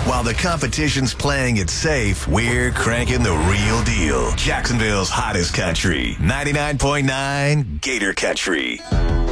While the competition's playing it safe, we're cranking the real deal. Jacksonville's hottest country, 99.9 Gator Country.